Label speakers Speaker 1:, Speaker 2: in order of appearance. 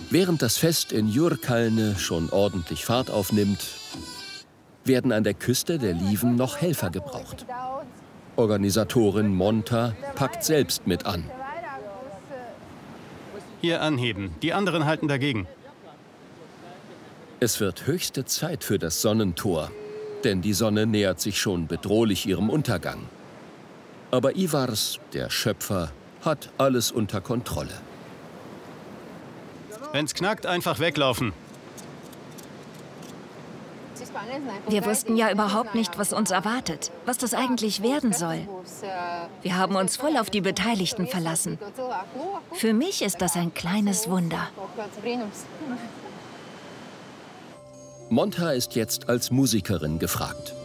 Speaker 1: Während das Fest in Jurkalne schon ordentlich Fahrt aufnimmt, werden an der Küste der Liven noch Helfer gebraucht. Organisatorin Monta packt selbst mit an.
Speaker 2: Hier anheben, die anderen halten dagegen.
Speaker 1: Es wird höchste Zeit für das Sonnentor, denn die Sonne nähert sich schon bedrohlich ihrem Untergang. Aber Ivars, der Schöpfer, hat alles unter Kontrolle.
Speaker 2: Wenn's knackt, einfach weglaufen.
Speaker 3: Wir wussten ja überhaupt nicht, was uns erwartet, was das eigentlich werden soll. Wir haben uns voll auf die Beteiligten verlassen. Für mich ist das ein kleines Wunder.
Speaker 1: Monta ist jetzt als Musikerin gefragt.